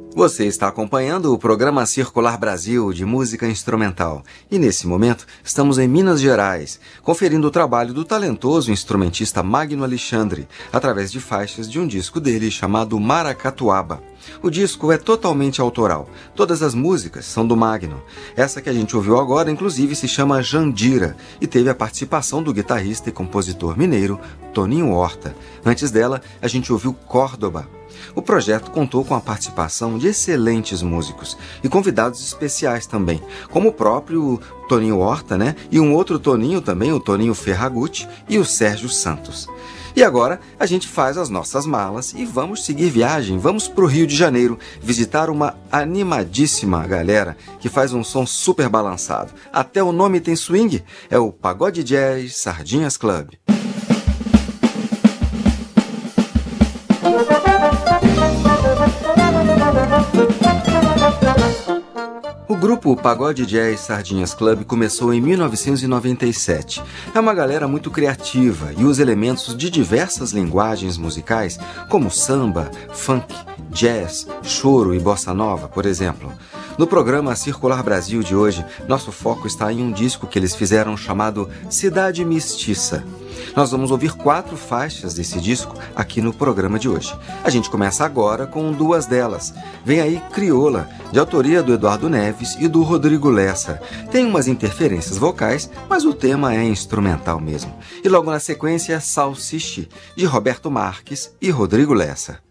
Você está acompanhando o programa Circular Brasil de música instrumental e nesse momento estamos em Minas Gerais, conferindo o trabalho do talentoso instrumentista Magno Alexandre através de faixas de um disco dele chamado Maracatuaba. O disco é totalmente autoral, todas as músicas são do Magno. Essa que a gente ouviu agora inclusive se chama Jandira e teve a participação do guitarrista e compositor mineiro Toninho Horta. Antes dela, a gente ouviu Córdoba. O projeto contou com a participação de excelentes músicos e convidados especiais também, como o próprio Toninho Horta, e um outro Toninho também, o Toninho Ferragutti e o Sérgio Santos. E agora a gente faz as nossas malas e vamos seguir viagem, vamos para o Rio de Janeiro visitar uma animadíssima galera que faz um som super balançado. Até o nome tem swing, é o Pagode Jazz Sardinhas Club. O grupo Pagode Jazz Sardinhas Club começou em 1997. É uma galera muito criativa e usa elementos de diversas linguagens musicais, como samba, funk, jazz, choro e bossa nova, por exemplo. No programa Circular Brasil de hoje, nosso foco está em um disco que eles fizeram chamado Cidade Mestiça. Nós vamos ouvir 4 faixas desse disco aqui no programa de hoje. A gente começa agora com 2 delas. Vem aí Crioula, de autoria do Eduardo Neves e do Rodrigo Lessa. Tem umas interferências vocais, mas o tema é instrumental mesmo. E logo na sequência, Salsiche, de Roberto Marques e Rodrigo Lessa.